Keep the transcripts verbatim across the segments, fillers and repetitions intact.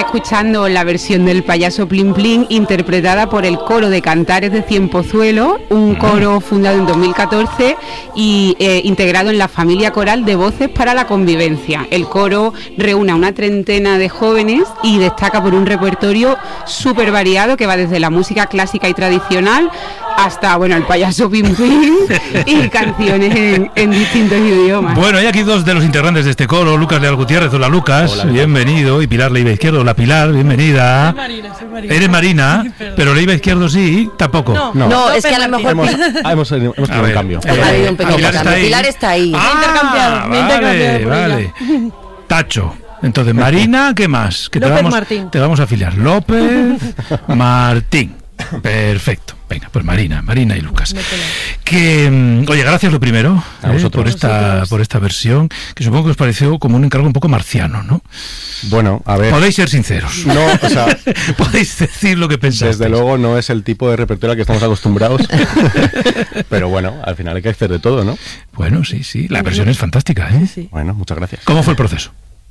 escuchando la versión del Payaso Plin Plin interpretada por el coro de Cantares de Cienpozuelo, un coro fundado en dos mil catorce y eh, integrado en la familia coral de Voces para la Convivencia. El coro reúne a una treintena de jóvenes y destaca por un repertorio súper variado que va desde la música clásica y tradicional hasta, bueno, el Payaso Plin Plin y canciones en, en distintos idiomas. Bueno, hay aquí dos de los integrantes de este coro, Lucas Leal Gutiérrez. Hola, Lucas. Hola, bienvenido. Y Pilar Leiva Izquierdo. Hola, Pilar, bienvenida. Soy Marina, soy Marina. Eres Marina, pero Leiva Izquierdo sí, tampoco. No, no, no es que a lo mejor hemos, hemos, hemos tenido un cambio. Ha habido un pequeño Pilar cambio. Pilar está ahí. Ah, intercambiado, vale, intercambiado vale. Tacho. Entonces, Marina, ¿qué más? Que López te vamos, Martín. Te vamos a afiliar. López Martín. Perfecto. Venga, pues Marina, Marina y Lucas. Que, oye, gracias lo primero eh, por esta por esta versión, que supongo que os pareció como un encargo un poco marciano, ¿no? Bueno, a ver. Podéis ser sinceros. No, o sea, podéis decir lo que pensáis. Desde luego no es el tipo de repertorio al que estamos acostumbrados. Pero bueno, al final hay que hacer de todo, ¿no? Bueno, sí, sí. La versión es fantástica, ¿eh? Sí, sí. Bueno, muchas gracias. ¿Cómo fue el proceso?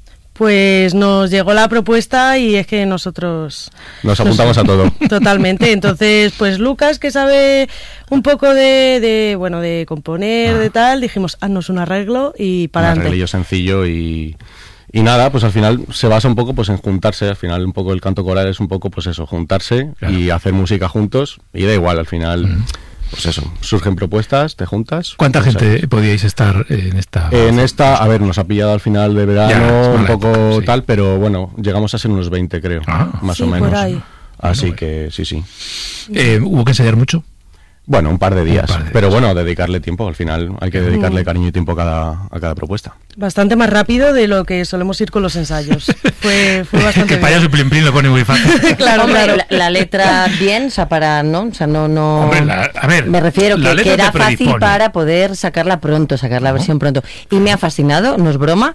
Pues nos llegó la propuesta y es que nosotros... Nos apuntamos nos, a todo. Totalmente. Entonces, pues Lucas, que sabe un poco de, de bueno, de componer, ah. de tal, dijimos, haznos un arreglo y para adelante. Un arreglillo sencillo y... Y nada, pues al final se basa un poco pues en juntarse. Al final un poco el canto coral es un poco pues eso, juntarse claro. y hacer música juntos. Y da igual, al final... Mm. Pues eso, surgen propuestas, te juntas. ¿Cuánta pues gente ahí podíais estar en esta? En esta, a ver, nos ha pillado al final de verano, ya, un poco época, sí. tal, pero bueno, llegamos a ser unos veinte, creo, ah, más sí, o menos. Por ahí. Así bueno, que sí, sí. Eh, ¿Hubo que ensayar mucho? Bueno, un par de días, par de pero días. bueno, dedicarle tiempo, al final hay que dedicarle cariño y tiempo a cada, a cada propuesta. Bastante más rápido de lo que solemos ir con los ensayos. Fue, fue bastante que el Payaso Plin Plin lo pone muy fácil. Claro, Hombre, claro. La, la letra bien, o sea, para, ¿no? O sea, no, no... Hombre, la, a ver, me refiero que, que era fácil para poder sacarla pronto, sacar la versión pronto. Y me ha fascinado, no es broma,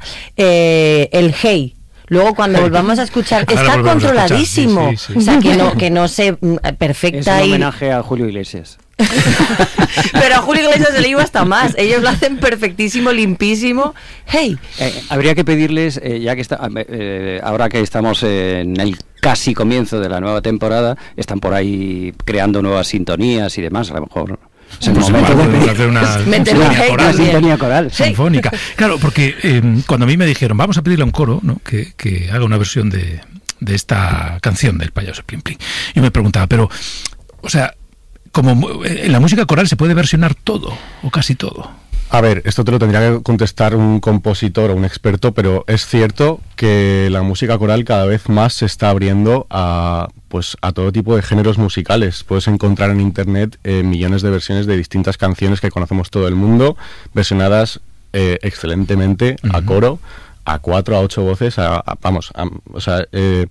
eh, el Hey. Luego cuando volvamos a escuchar, ahora está controladísimo, a escuchar. Sí, sí, sí. O sea, que no, que no se perfecta. Es un y... homenaje a Julio Iglesias. Pero a Julio Iglesias se le iba hasta más. Ellos lo hacen perfectísimo, limpísimo. Hey. Eh, habría que pedirles, eh, ya que está, eh, ahora que estamos en el casi comienzo de la nueva temporada, están por ahí creando nuevas sintonías y demás, a lo mejor... Es el pues momento de hacer una, una, una, una sintonía coral sinfónica. Claro, porque eh, cuando a mí me dijeron vamos a pedirle a un coro, ¿no? que, que haga una versión de, de esta canción del Payaso Plin Plin, yo me preguntaba, pero, o sea, como en la música coral se puede versionar todo o casi todo. A ver, esto te lo tendría que contestar un compositor o un experto, pero es cierto que la música coral cada vez más se está abriendo a, pues, a todo tipo de géneros musicales. Puedes encontrar en internet eh, millones de versiones de distintas canciones que conocemos todo el mundo, versionadas eh, excelentemente uh-huh. a coro, a cuatro, a ocho voces, a, a, vamos, a, o sea, eh,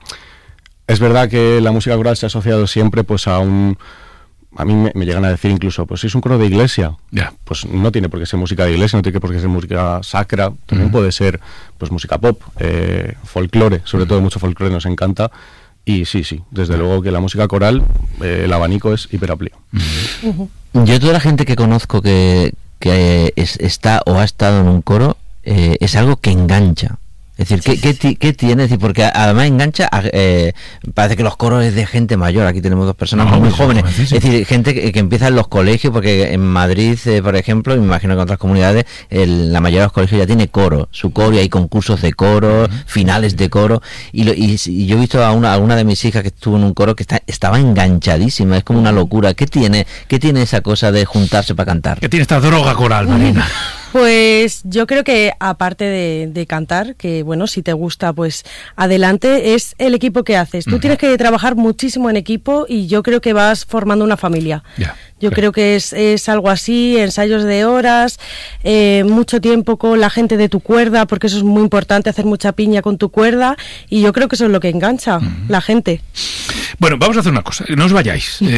es verdad que la música coral se ha asociado siempre pues a un... A mí me, me llegan a decir incluso, pues si es un coro de iglesia, yeah. pues no tiene por qué ser música de iglesia, no tiene por qué ser música sacra, también uh-huh. puede ser pues música pop, eh, folclore, sobre uh-huh. todo mucho folclore nos encanta, y sí, sí, desde uh-huh. luego que la música coral, eh, el abanico es hiperamplio. Uh-huh. Yo toda la gente que conozco que, que es, está o ha estado en un coro, eh, es algo que engancha. Es decir, ¿qué, qué, qué tiene? Es decir, porque además engancha, eh, parece que los coros es de gente mayor, aquí tenemos dos personas no, muy jóvenes, es decir, gente que, que empieza en los colegios, porque en Madrid, eh, por ejemplo, y me imagino que en otras comunidades, el, la mayoría de los colegios ya tiene coro, su coro, y hay concursos de coro, uh-huh. finales de coro, y, lo, y, y yo he visto a una, a una de mis hijas que estuvo en un coro que está, estaba enganchadísima, es como una locura. ¿Qué tiene, qué tiene esa cosa de juntarse para cantar? ¿Qué tiene esta droga coral, Marina? Pues yo creo que aparte de, de cantar, que bueno, si te gusta, pues adelante, es el equipo que haces. Tú uh-huh. tienes que trabajar muchísimo en equipo y yo creo que vas formando una familia. Yeah, yo okay. creo que es, es algo así, ensayos de horas, eh, mucho tiempo con la gente de tu cuerda, porque eso es muy importante, hacer mucha piña con tu cuerda, y yo creo que eso es lo que engancha uh-huh. la gente. Bueno, vamos a hacer una cosa, no os vayáis. Eh,